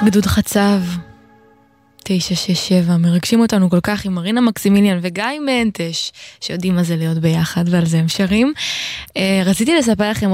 גדוד חצב 967, מרגשים אותנו כל כך עם מרינה מקסימיליאן וגיא מנטש, שיודעים מה זה להיות ביחד, ועל זה הם שרים. רציתי לספר לכם